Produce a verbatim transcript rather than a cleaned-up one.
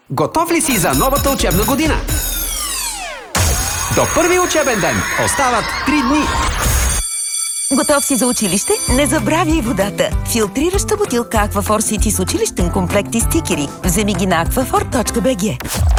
Готов ли си за новата учебна година? До първи учебен ден остават три дни. Готов си за училище? Не забравяй водата! Филтрираща бутилка Аквафор Сити с училищен комплект и стикери. Вземи ги на аквафор точка би джи.